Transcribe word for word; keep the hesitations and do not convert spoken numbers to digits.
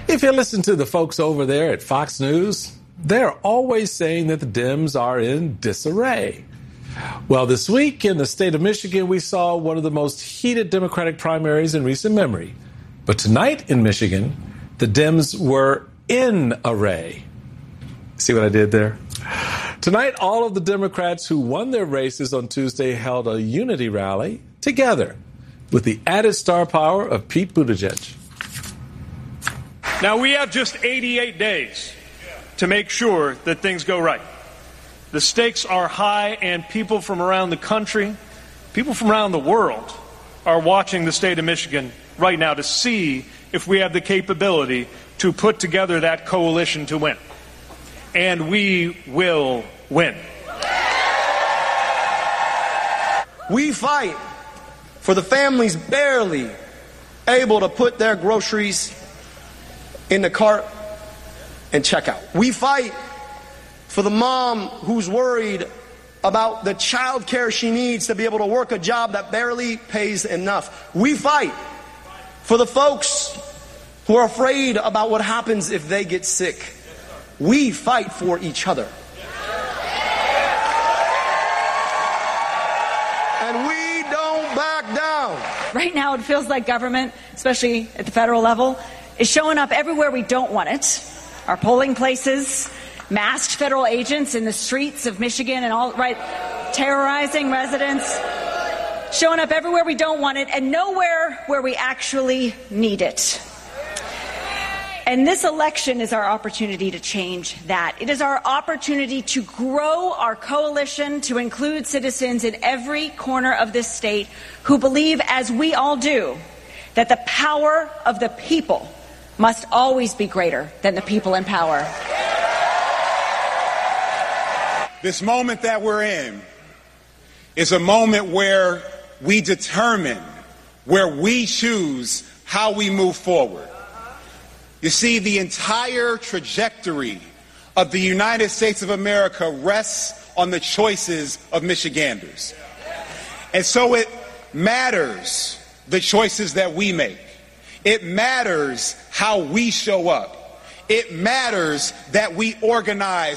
If you listen to the folks over there at Fox News, they're always saying that the Dems are in disarray. Well, this week in the state of Michigan, we saw one of the most heated Democratic primaries in recent memory. But tonight in Michigan, the Dems were in array. See what I did there? Tonight, all of the Democrats who won their races on Tuesday held a unity rally together with the added star power of Pete Buttigieg. Now, we have just eighty-eight days to make sure that things go right. The stakes are high, and people from around the country, people from around the world, are watching the state of Michigan right now to see if we have the capability to put together that coalition to win. And we will win. We fight for the families barely able to put their groceries in the cart and check out. We fight for the mom who's worried about the child care she needs to be able to work a job that barely pays enough. We fight for the folks who are afraid about what happens if they get sick. We fight for each other. And we don't back down. Right now it feels like government, especially at the federal level, is showing up everywhere we don't want it. Our polling places, masked federal agents in the streets of Michigan and all, right, terrorizing residents, showing up everywhere we don't want it and nowhere where we actually need it. And this election is our opportunity to change that. It is our opportunity to grow our coalition to include citizens in every corner of this state who believe, as we all do, that the power of the people must always be greater than the people in power. This moment that we're in is a moment where we determine, where we choose how we move forward. You see, the entire trajectory of the United States of America rests on the choices of Michiganders. And so it matters the choices that we make. It matters how we show up. It matters that we organize